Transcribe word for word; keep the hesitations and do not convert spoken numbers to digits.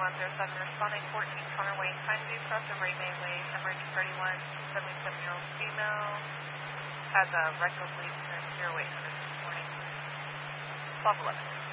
one zero seven, responding fourteen Connor Way, Pineview, cross over May Way, emergency party one, seventy-seven-year-old female, has a rectal bleed, zero eight hundred this morning. twelve eleven.